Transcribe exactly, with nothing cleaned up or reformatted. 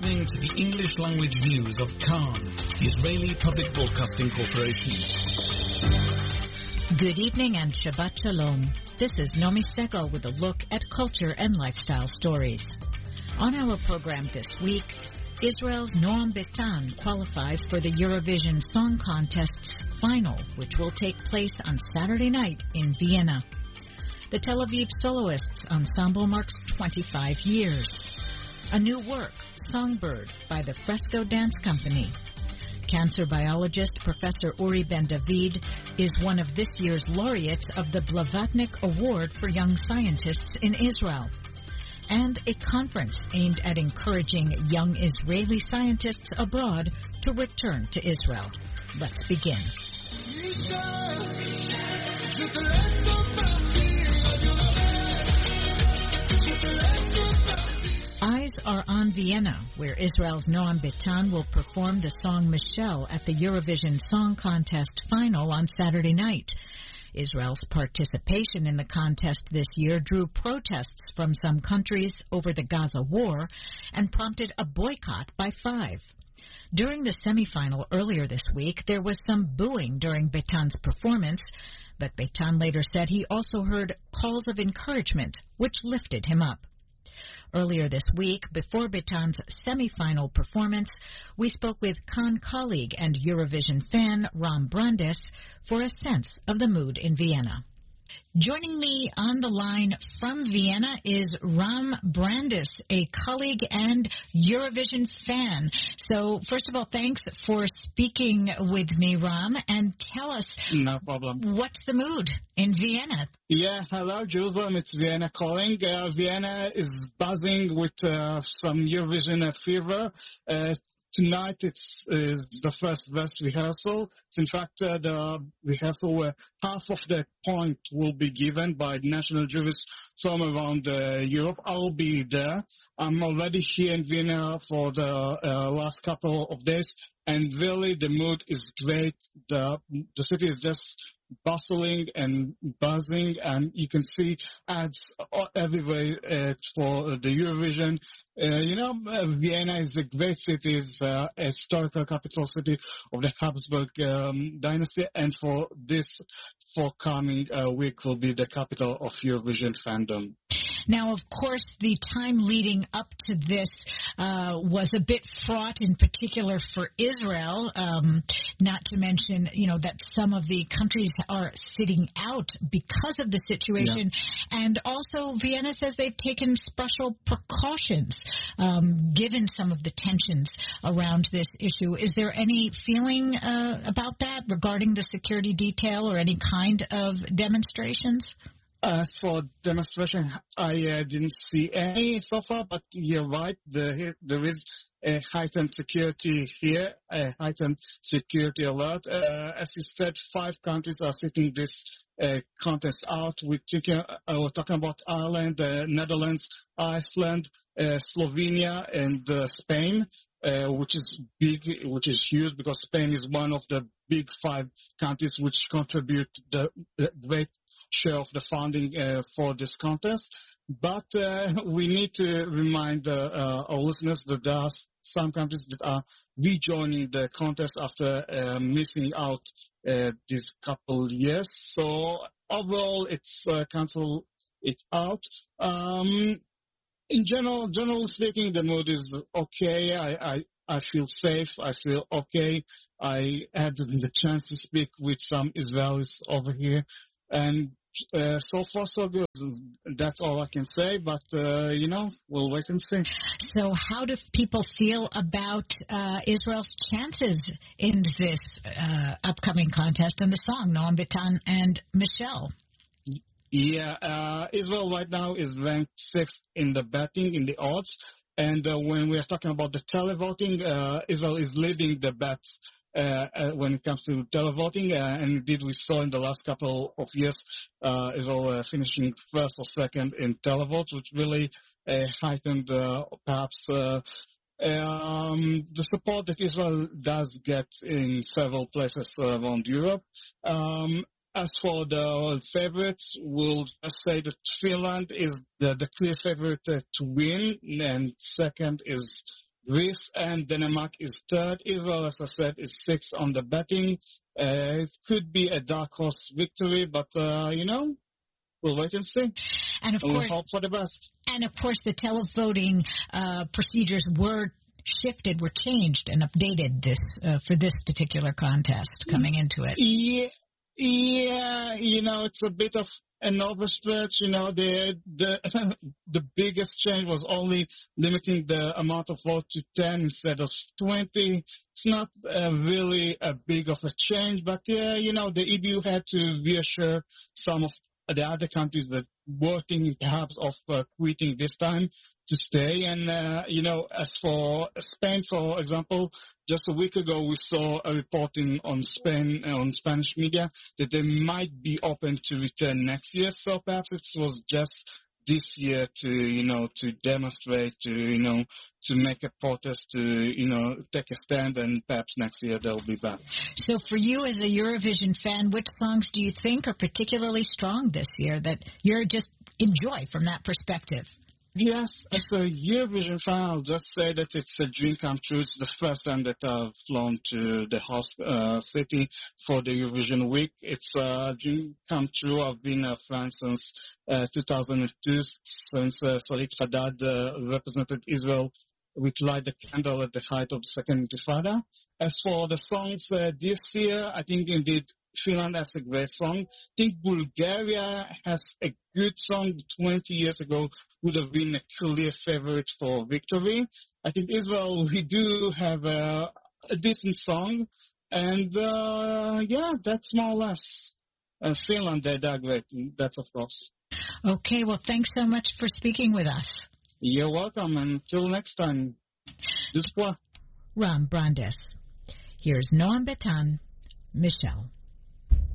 listening to the English language news of Khan, the Israeli Public Broadcasting Corporation. Good evening and Shabbat Shalom. This is Nomi Segal with a look at culture and lifestyle stories. On our program this week, Israel's Noam Betan qualifies for the Eurovision Song Contest's final, which will take place on Saturday night in Vienna. The Tel Aviv Soloists Ensemble marks twenty-five years. A new work, Songbird, by the Fresco Dance Company. Cancer biologist Professor Uri Ben-David is one of this year's laureates of the Blavatnik Award for Young Scientists in Israel. And a conference aimed at encouraging young Israeli scientists abroad to return to Israel. Let's begin. Eyes are on Vienna, where Israel's Noam Betan will perform the song Michelle at the Eurovision Song Contest final on Saturday night. Israel's participation in the contest this year drew protests from some countries over the Gaza war and prompted a boycott by five. During the semifinal earlier this week, there was some booing during Betan's performance, but Betan later said he also heard calls of encouragement, which lifted him up. Earlier this week, before Betan's semi-final performance, we spoke with Khan colleague and Eurovision fan Ram Brandes for a sense of the mood in Vienna. Joining me on the line from Vienna is Ram Brandes, a colleague and Eurovision fan. So, first of all, thanks for speaking with me, Ram, and tell us, no problem. What's the mood in Vienna? Yeah, hello, Jerusalem. It's Vienna calling. Uh, Vienna is buzzing with uh, some Eurovision uh, fever. Uh, Tonight it's is the first West rehearsal. In fact, uh, the rehearsal where half of the point will be given by national jurists from around uh, Europe. I'll be there. I'm already here in Vienna for the uh, last couple of days, and really the mood is great. The the city is just bustling and buzzing, and you can see ads everywhere uh, for the Eurovision. Uh, you know, uh, Vienna is a great city. It's uh, a historical capital city of the Habsburg um, dynasty, and for this forthcoming uh, week will be the capital of Eurovision fandom. Now, of course, the time leading up to this uh, was a bit fraught, in particular for Israel, um, not to mention, you know, that some of the countries are sitting out because of the situation. Yeah. And also, Vienna says they've taken special precautions, um, given some of the tensions around this issue. Is there any feeling uh, about that regarding the security detail or any kind of demonstrations? As for demonstration, I uh, didn't see any so far, but you're right. The, there is a heightened security here, a heightened security alert. Uh, as you said, five countries are sitting this uh, contest out. We're talking, uh, we're talking about Ireland, uh, Netherlands, Iceland, uh, Slovenia, and uh, Spain, uh, which is big, which is huge, because Spain is one of the big five countries which contribute the, the great share of the funding uh, for this contest. But uh, we need to remind uh, uh, our listeners that there are some countries that are rejoining the contest after uh, missing out uh, these couple years. So overall, it's uh, cancel it out. Um, in general, generally speaking, the mood is okay. I, I I feel safe. I feel okay. I had the chance to speak with some Israelis over here, and Uh, so far, so good. That's all I can say, but, uh, you know, we'll wait and see. So how do people feel about uh, Israel's chances in this uh, upcoming contest and the song, Noam Betan and Michelle? Yeah, uh, Israel right now is ranked sixth in the betting, in the odds. And uh, when we are talking about the televoting, uh, Israel is leading the bets Uh, uh, when it comes to televoting, uh, and indeed we saw in the last couple of years uh, Israel uh, finishing first or second in televotes, which really uh, heightened uh, perhaps uh, um, the support that Israel does get in several places around Europe. Um, As for the favorites, we'll just say that Finland is the, the clear favorite uh, to win, and second is Greece and Denmark is third. Israel, as I said, is sixth on the betting. Uh, it could be a dark horse victory, but, uh, you know, we'll wait and see. And of and course, we'll hope for the best. And of course, the televoting uh, procedures were shifted, were changed and updated this uh, for this particular contest coming into it. Yeah, yeah, you know, it's a bit of an overstretch. You know, the the the biggest change was only limiting the amount of vote to ten instead of twenty. It's not uh, really a big of a change, but yeah, you know, the E B U had to reassure some of the other countries that were thinking perhaps of uh, quitting this time to stay. And, uh, you know, as for Spain, for example, just a week ago we saw a reporting on Spain, uh, on Spanish media, that they might be open to return next year. So perhaps it was just this year to, you know, to demonstrate, to, you know, to make a protest, to, you know, take a stand, and perhaps next year they'll be back. So for you as a Eurovision fan, which songs do you think are particularly strong this year that you're just enjoy from that perspective? Yes, as a Eurovision fan, I'll just say that it's a dream come true. It's the first time that I've flown to the host uh, city for the Eurovision week. It's a dream come true. I've been a fan since uh, two thousand two, since uh, Salit Haddad uh, represented Israel with Light the Candle at the height of the Second Intifada. As for the songs uh, this year, I think indeed Finland has a great song. I think Bulgaria has a good song. twenty years ago would have been a clear favorite for victory. I think Israel, we do have a, a decent song. And, uh, yeah, that's more or less. And Finland, they're great. That's of course. Okay, well, thanks so much for speaking with us. You're welcome. Until next time. This was Ram Brandes. Here's Noam Betan, Michelle.